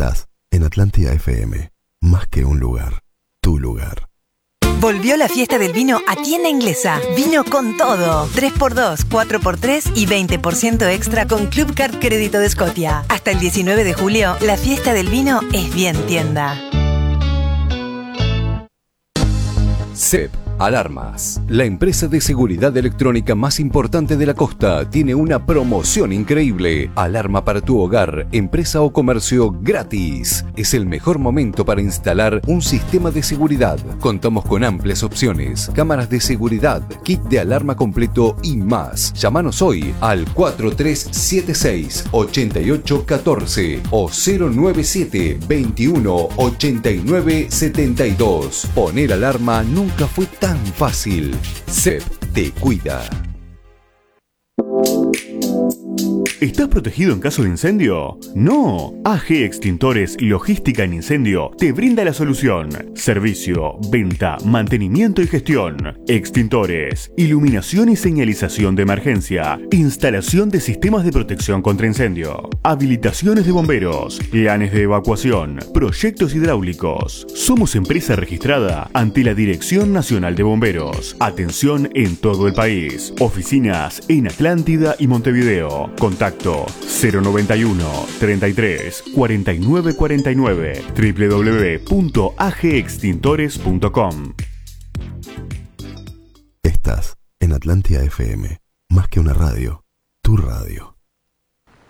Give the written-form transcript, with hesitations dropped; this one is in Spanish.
Estás en Atlántida FM, más que un lugar, tu lugar. Volvió la fiesta del vino a Tienda Inglesa. Vino con todo. 3x2, 4x3 y 20% extra con Club Card Crédito de Scotia. Hasta el 19 de julio, la fiesta del vino es bien tienda. CEP Alarmas, la empresa de seguridad electrónica más importante de la costa, tiene una promoción increíble. Alarma para tu hogar, empresa o comercio gratis. Es el mejor momento para instalar un sistema de seguridad. Contamos con amplias opciones, cámaras de seguridad, kit de alarma completo y más. Llámanos hoy al 4376-8814 o 097 21 89 72. Poner alarma nunca fue tan fácil. CEP te cuida. ¿Estás protegido en caso de incendio? ¡No! AG Extintores Logística en Incendio te brinda la solución. Servicio, venta, mantenimiento y gestión. Extintores, iluminación y señalización de emergencia. Instalación de sistemas de protección contra incendio. Habilitaciones de bomberos. Planes de evacuación. Proyectos hidráulicos. Somos empresa registrada ante la Dirección Nacional de Bomberos. Atención en todo el país. Oficinas en Atlántida y Montevideo. Contacto 091 33 49 49 www.agextintores.com. Estás en Atlántida FM, más que una radio, tu radio.